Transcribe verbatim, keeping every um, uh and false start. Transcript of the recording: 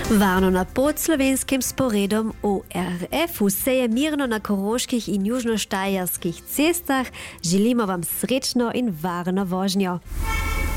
Varno na podslovenskim sporedom O R F vse je mirno na koroških in južnoštajerskih cestah. Želimo vam srečno in varno vožnjo.